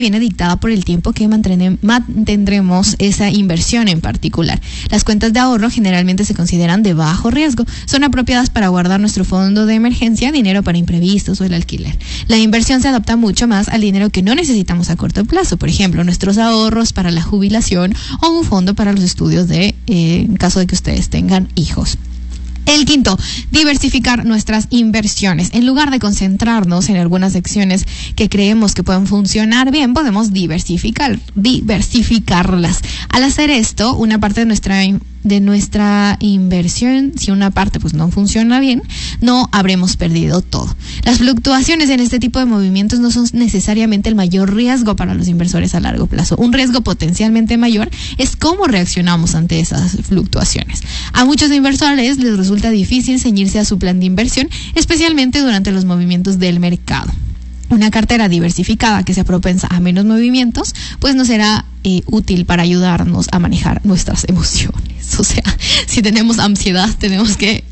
viene dictada por el tiempo que mantendremos esa inversión en particular. Las cuentas de ahorro generalmente se consideran de bajo riesgo. Son apropiadas para guardar nuestro fondo de emergencia, dinero para imprevistos o el alquiler. La inversión se adapta mucho más al dinero que no necesitamos a corto plazo. Por ejemplo, nuestros ahorros para la jubilación o un fondo para los estudios en caso de que ustedes tengan hijos. El quinto, diversificar nuestras inversiones. En lugar de concentrarnos en algunas secciones que creemos que pueden funcionar bien, podemos diversificarlas. Al hacer esto, una parte de nuestra inversión, si una parte pues no funciona bien, no habremos perdido todo. Las fluctuaciones en este tipo de movimientos no son necesariamente el mayor riesgo para los inversores a largo plazo. Un riesgo potencialmente mayor es cómo reaccionamos ante esas fluctuaciones. A muchos inversores les resulta difícil ceñirse a su plan de inversión, especialmente durante los movimientos del mercado. Una cartera diversificada que sea propensa a menos movimientos, pues nos será útil para ayudarnos a manejar nuestras emociones. O sea, si tenemos ansiedad, tenemos que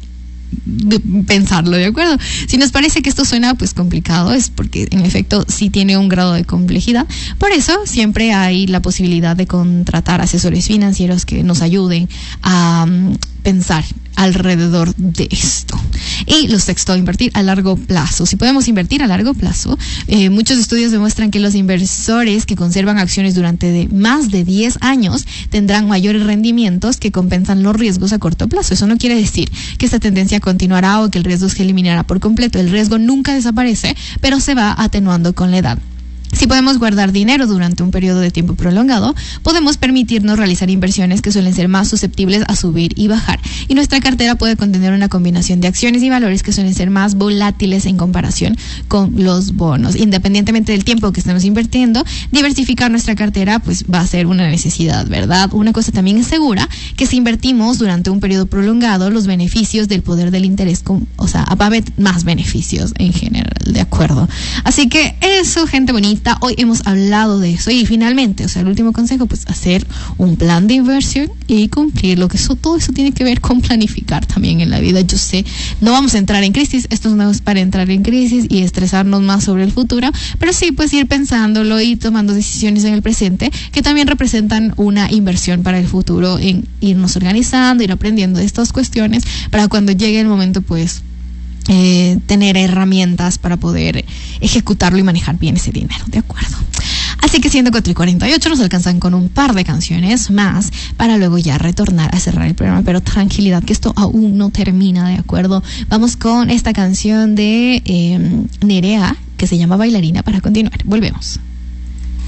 pensarlo, ¿de acuerdo? Si nos parece que esto suena pues complicado, es porque en efecto sí tiene un grado de complejidad. Por eso siempre hay la posibilidad de contratar asesores financieros que nos ayuden a pensar alrededor de esto. Y lo sexto, invertir a largo plazo. Si podemos invertir a largo plazo, muchos estudios demuestran que los inversores que conservan acciones durante más de 10 años tendrán mayores rendimientos que compensan los riesgos a corto plazo. Eso no quiere decir que esta tendencia continuará o que el riesgo se eliminará por completo. El riesgo nunca desaparece, pero se va atenuando con la edad. Si podemos guardar dinero durante un periodo de tiempo prolongado, podemos permitirnos realizar inversiones que suelen ser más susceptibles a subir y bajar. Y nuestra cartera puede contener una combinación de acciones y valores que suelen ser más volátiles en comparación con los bonos. Independientemente del tiempo que estemos invirtiendo, diversificar nuestra cartera pues va a ser una necesidad, ¿verdad? Una cosa también es segura, que si invertimos durante un periodo prolongado, los beneficios del poder del interés, va a haber más beneficios en general, ¿de acuerdo? Así que eso, gente bonita. Hoy hemos hablado de eso y finalmente, el último consejo, pues hacer un plan de inversión y cumplirlo, que todo eso tiene que ver con planificar también en la vida. Yo sé, no vamos a entrar en crisis, esto no es para entrar en crisis y estresarnos más sobre el futuro, pero sí pues ir pensándolo y tomando decisiones en el presente que también representan una inversión para el futuro, en irnos organizando, ir aprendiendo de estas cuestiones para cuando llegue el momento pues tener herramientas para poder ejecutarlo y manejar bien ese dinero, ¿de acuerdo? Así que siendo 4:48 nos alcanzan con un par de canciones más para luego ya retornar a cerrar el programa, pero tranquilidad que esto aún no termina, ¿de acuerdo? Vamos con esta canción de Nerea que se llama Bailarina para continuar. Volvemos.